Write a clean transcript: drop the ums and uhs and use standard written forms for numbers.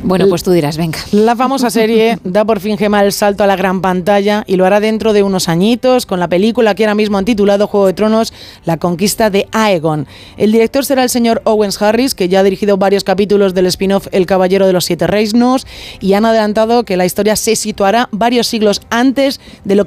Bueno, pues tú dirás, venga. La famosa serie da por fin, Gemma, el salto a la gran pantalla y lo hará dentro de unos añitos con la película que ahora mismo han titulado Juego de Tronos, La conquista de Aegon. El director será el señor Owen Harris, que ya ha dirigido varios capítulos del spin-off El Caballero de los Siete Reinos, y han adelantado que la historia se situará varios siglos antes de lo